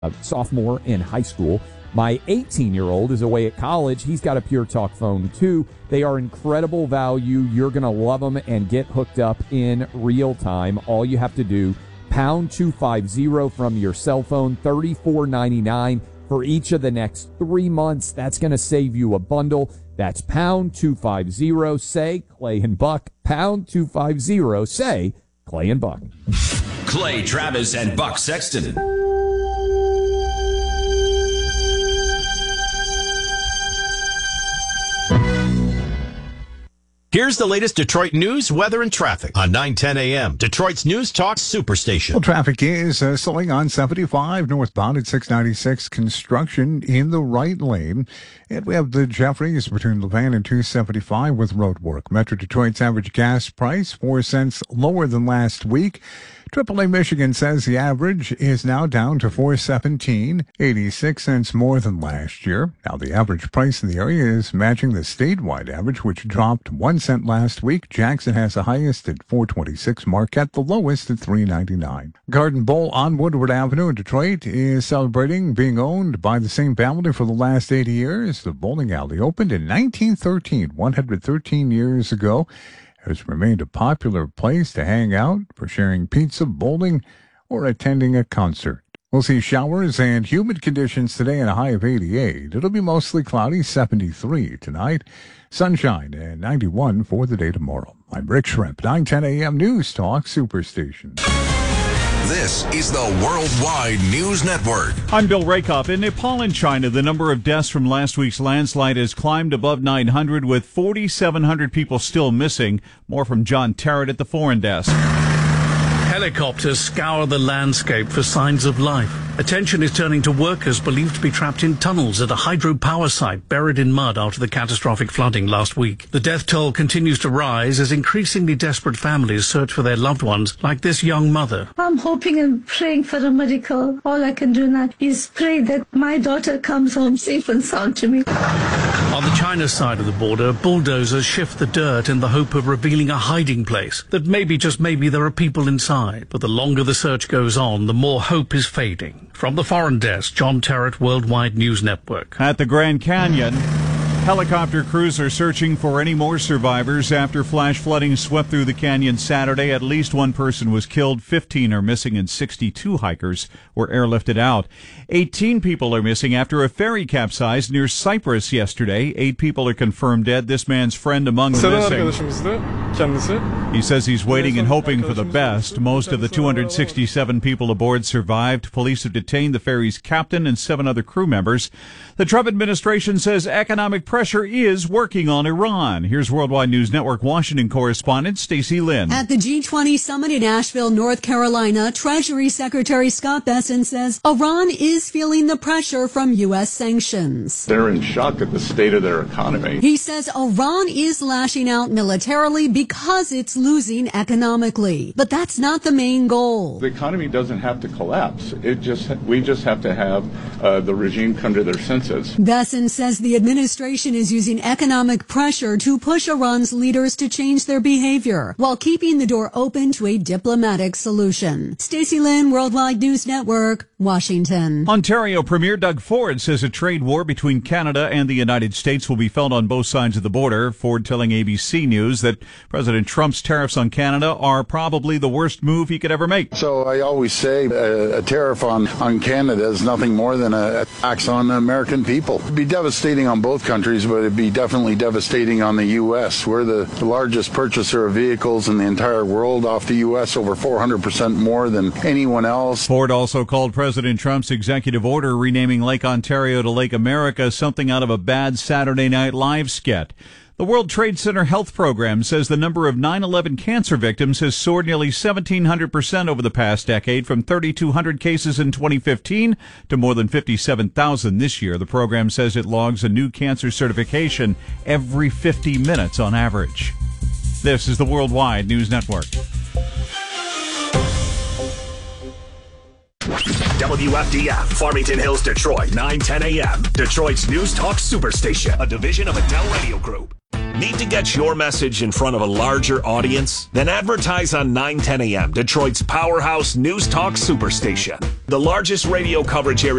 a sophomore in high school. My 18-year-old is away at college. He's got a Pure Talk phone, too. They are incredible value. You're going to love them and get hooked up in real time. All you have to do, pound 250 from your cell phone, $34.99 for each of the next 3 months. That's going to save you a bundle. That's pound 250, say Clay and Buck. Pound 250, say Clay and Buck. Clay Travis and Buck Sexton. Here's the latest Detroit news, weather, and traffic on 9:10 a.m. Detroit's News Talk Superstation. Well, traffic is slowing on 75 northbound at 696. Construction in the right lane. And we have the Jeffries between Levan and 275 with road work. Metro Detroit's average gas price 4 cents lower than last week. AAA Michigan says the average is now down to $4.17, 86 cents more than last year. Now the average price in the area is matching the statewide average, which dropped 1 cent last week. Jackson has the highest at $4.26, Marquette the lowest at $3.99. Garden Bowl on Woodward Avenue in Detroit is celebrating being owned by the same family for the last 80 years. The bowling alley opened in 1913, 113 years ago. Has remained a popular place to hang out for sharing pizza, bowling, or attending a concert. We'll see showers and humid conditions today and a high of 88. It'll be mostly cloudy, 73 tonight. Sunshine and 91 for the day tomorrow. I'm Rick Shrimp, 9:10 a.m. News Talk Superstation. This is the Worldwide News Network. I'm Bill Rakoff. In Nepal and China, the number of deaths from last week's landslide has climbed above 900, with 4,700 people still missing. More from John Terrett at the Foreign Desk. Helicopters scour the landscape for signs of life. Attention is turning to workers believed to be trapped in tunnels at a hydropower site buried in mud after the catastrophic flooding last week. The death toll continues to rise as increasingly desperate families search for their loved ones, like this young mother. I'm hoping and praying for a miracle. All I can do now is pray that my daughter comes home safe and sound to me. On the China side of the border, bulldozers shift the dirt in the hope of revealing a hiding place that maybe, just maybe, there are people inside. But the longer the search goes on, the more hope is fading. From the Foreign Desk, John Terrett, Worldwide News Network. At the Grand Canyon, helicopter crews are searching for any more survivors after flash flooding swept through the canyon Saturday. At least one person was killed, 15 are missing, and 62 hikers were airlifted out. 18 people are missing after a ferry capsized near Cyprus yesterday. 8 people are confirmed dead. This man's friend among the missing. He says he's waiting and hoping for the best. Most of the 267 people aboard survived. Police have detained the ferry's captain and 7 other crew members. The Trump administration says economic pressure is working on Iran. Here's Worldwide News Network Washington correspondent Stacey Lynn. At the G20 summit in Asheville, North Carolina, Treasury Secretary Scott Bessent says Iran is feeling the pressure from U.S. sanctions. They're in shock at the state of their economy. He says Iran is lashing out militarily because it's losing economically. But that's not the main goal. The economy doesn't have to collapse. We just have to have the regime come to their senses. Bessent says the administration is using economic pressure to push Iran's leaders to change their behavior while keeping the door open to a diplomatic solution. Stacey Lynn, Worldwide News Network, Washington. Ontario Premier Doug Ford says a trade war between Canada and the United States will be felt on both sides of the border. Ford telling ABC News that President Trump's tariffs on Canada are probably the worst move he could ever make. So I always say a tariff on Canada is nothing more than a tax on American people. It'd be devastating on both countries, but it'd be definitely devastating on the U.S. We're the largest purchaser of vehicles in the entire world off the U.S., over 400% more than anyone else. Ford also called President Trump's executive order renaming Lake Ontario to Lake America something out of a bad Saturday Night Live skit. The World Trade Center Health Program says the number of 9/11 cancer victims has soared nearly 1,700% over the past decade, from 3,200 cases in 2015 to more than 57,000 this year. The program says it logs a new cancer certification every 50 minutes on average. This is the Worldwide News Network. WFDF, Farmington Hills, Detroit, 9:10 a.m. Detroit's News Talk Superstation, a division of Adele Radio Group. Need to get your message in front of a larger audience? Then advertise on 9:10 a.m. Detroit's powerhouse News Talk Superstation. the largest radio coverage area